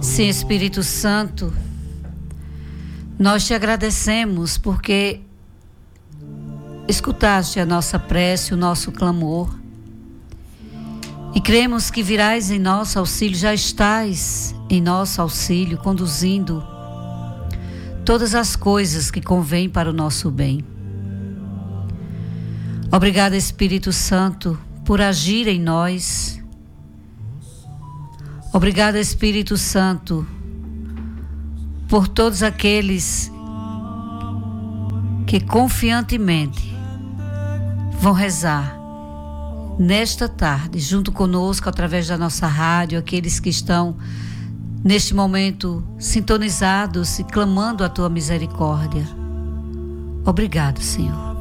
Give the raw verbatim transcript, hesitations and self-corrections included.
Sim, Espírito Santo, nós te agradecemos porque escutaste a nossa prece, o nosso clamor, e cremos que virás em nosso auxílio, já estás em nosso auxílio, conduzindo todas as coisas que convêm para o nosso bem. Obrigada, Espírito Santo, por agir em nós. Obrigada, Espírito Santo, por todos aqueles que confiantemente vão rezar nesta tarde, junto conosco, através da nossa rádio, aqueles que estão neste momento sintonizados e clamando a tua misericórdia. Obrigado, Senhor.